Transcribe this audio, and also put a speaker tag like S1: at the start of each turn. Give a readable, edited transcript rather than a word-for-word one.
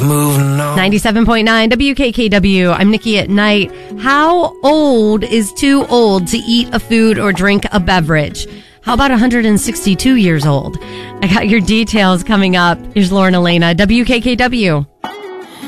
S1: moving on.
S2: 97.9 WKKW. I'm Nikki at Night. How old is too old to eat a food or drink a beverage? How about 162 years old? I got your details coming up. Here's Lauren Elena, WKKW.